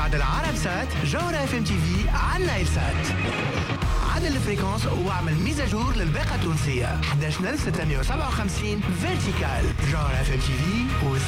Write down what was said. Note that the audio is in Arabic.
بعد العرب سات جوهرة اف ام تي في على نايل سات. عدل الفريكونس واعمل ميزاجور للباقة التونسية 11657 فيرتيكال. جوهرة اف ام تي في